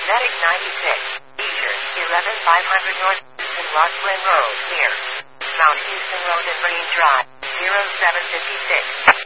Medic 96. Leisure, 11500 North Houston Rockland Road, near Mount Houston Road and Marine Drive, 0756.